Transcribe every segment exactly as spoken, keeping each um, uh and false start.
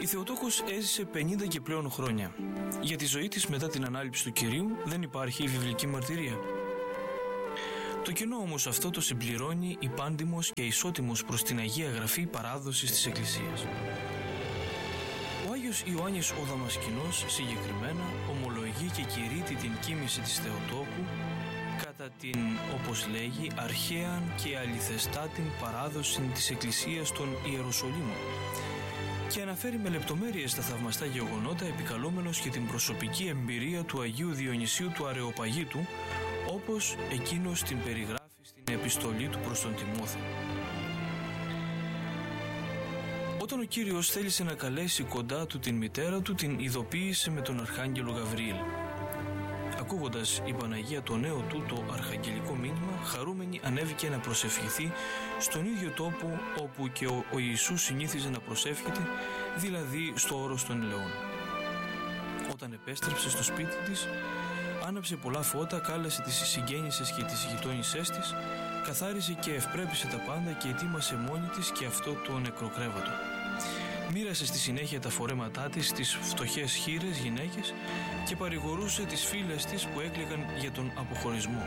Η Θεοτόκος έζησε πενήντα και πλέον χρόνια. Για τη ζωή της μετά την ανάληψη του Κυρίου δεν υπάρχει βιβλική μαρτυρία. Το κενό όμως αυτό το συμπληρώνει η πάντιμος και ισότιμος προς την Αγία Γραφή παράδοση της Εκκλησίας. Ο Άγιος Ιωάννης ο Δαμασκηνός συγκεκριμένα ομολογεί και κηρύττει την κοίμηση της Θεοτόκου κατά την, όπως λέγει, αρχαίαν και αληθεστάτην παράδοση της Εκκλησίας των Ιεροσολύμων και αναφέρει με λεπτομέρειες τα θαυμαστά γεγονότα, επικαλούμενος και την προσωπική εμπειρία του Αγίου Διονυσίου του Αρεοπαγίτου, όπως εκείνος την περιγράφει στην επιστολή του προς τον Τιμόθεο. Όταν ο Κύριος θέλησε να καλέσει κοντά του την μητέρα του, την ειδοποίησε με τον Αρχάγγελο Γαβριήλ. Ακούγοντας η Παναγία το νέο του το αρχαγγελικό μήνυμα, χαρούμενη ανέβηκε να προσευχηθεί στον ίδιο τόπο όπου και ο, ο Ιησούς συνήθιζε να προσεύχεται, δηλαδή στο όρος των Ελαιών. Όταν επέστρεψε στο σπίτι της, άναψε πολλά φώτα, κάλεσε τις συγγένισσες και τις γειτόνισσές της, καθάρισε και ευπρέπισε τα πάντα και ετοίμασε μόνη της και αυτό το νεκροκρέβατο. Μοίρασε στη συνέχεια τα φορέματά της στις φτωχές χήρες γυναίκες και παρηγορούσε τις φίλες της που έκλαιγαν για τον αποχωρισμό.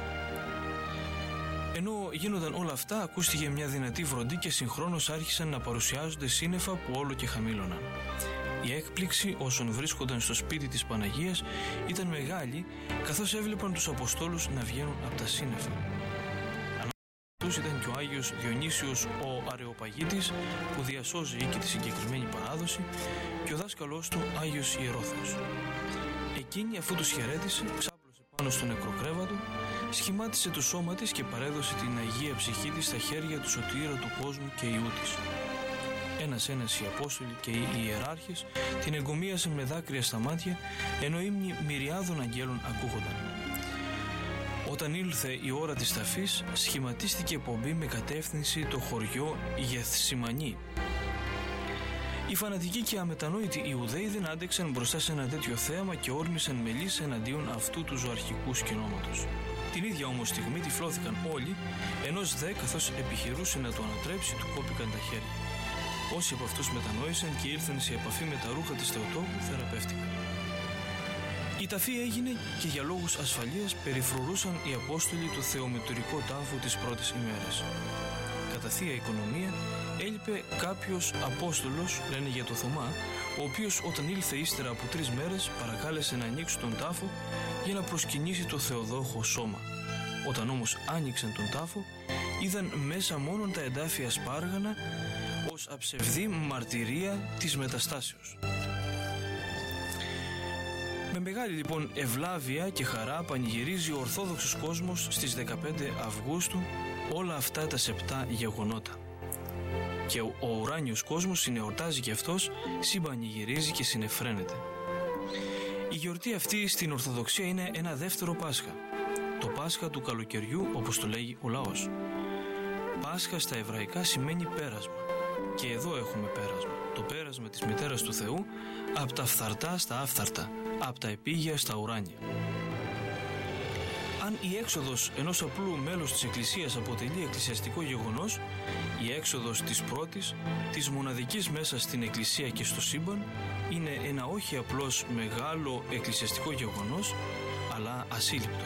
Ενώ γίνονταν όλα αυτά, ακούστηκε μια δυνατή βροντή και συγχρόνως άρχισαν να παρουσιάζονται σύννεφα που όλο και χαμήλωναν. Η έκπληξη όσων βρίσκονταν στο σπίτι της Παναγίας ήταν μεγάλη, καθώς έβλεπαν τους Αποστόλους να βγαίνουν από τα σύννεφα. Ανάμεσά ήταν και ο Άγιος Διονύσιος ο Αρεοπαγίτης, που διασώζει και τη συγκεκριμένη παράδοση, και ο δάσκαλός του Άγιος Ιερόθεος. Εκείνη, αφού τους χαιρέτησε, ξάπλωσε πάνω στο νεκροκρέβατο, σχημάτισε το σώμα της και παρέδωσε την Αγία ψυχή της στα χέρια του Σωτήρα του κόσμου και Ιού της. Ένας-ένας οι Απόστολοι και οι Ιεράρχες την εγκομίασαν με δάκρυα στα μάτια, ενώ ύμνοι μυριάδων αγγέλων ακούγονταν. Όταν ήλθε η ώρα της ταφής, σχηματίστηκε πομπή με κατεύθυνση το χωριό Γεθσιμανή. Οι φανατικοί και αμετανόητοι Ιουδαίοι δεν άντεξαν μπροστά σε ένα τέτοιο θέαμα και όρμησαν μελής εναντίον αυτού του ζωαρχικού σκηνώματος. Την ίδια όμως στιγμή τυφλώθηκαν όλοι, ενός δε, καθώς επιχειρούσε να το ανατρέψει, του κόπηκαν τα χέρια. Όσοι από αυτούς μετανόησαν και ήρθαν σε επαφή με τα ρούχα της Θεοτόκου, θεραπεύτηκαν. Η ταφή έγινε και για λόγους ασφαλείας περιφρουρούσαν οι Απόστολοι το θεομητορικό τάφο τις πρώτες ημέρες. Κατά θεία οικονομία έλειπε κάποιος Απόστολος, λένε για το Θωμά, ο οποίος όταν ήλθε ύστερα από τρεις μέρες παρακάλεσε να ανοίξει τον τάφο για να προσκυνήσει το Θεοδόχο σώμα. Όταν όμως άνοιξαν τον τάφο, είδαν μέσα μόνο τα εντάφια σπάργανα ως αψευδή μαρτυρία της μεταστάσεως. Με μεγάλη λοιπόν ευλάβεια και χαρά πανηγυρίζει ο Ορθόδοξος κόσμος στις δεκαπέντε Αυγούστου όλα αυτά τα σεπτά γεγονότα. Και ο, ο ουράνιος κόσμος συνεορτάζει και αυτός, συμπανηγυρίζει και συνεφραίνεται. Η γιορτή αυτή στην Ορθοδοξία είναι ένα δεύτερο Πάσχα. Το Πάσχα του καλοκαιριού, όπως το λέγει ο λαός. Πάσχα στα εβραϊκά σημαίνει πέρασμα. Και εδώ έχουμε πέρασμα. Το πέρασμα της Μητέρας του Θεού από τα φθαρτά στα άφθαρτα, από τα επίγεια στα ουράνια. Αν η έξοδος ενός απλού μέλους της Εκκλησίας αποτελεί εκκλησιαστικό γεγονός, η έξοδος της πρώτης, της μοναδικής μέσα στην Εκκλησία και στο σύμπαν, είναι ένα όχι απλώς μεγάλο εκκλησιαστικό γεγονός, αλλά ασύλληπτο.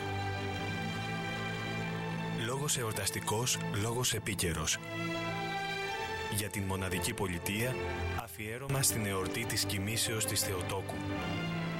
Λόγος εορταστικός, λόγος επίκαιρος. Για την μοναδική πολιτεία, αφιέρωμα στην εορτή της κοιμήσεως της Θεοτόκου.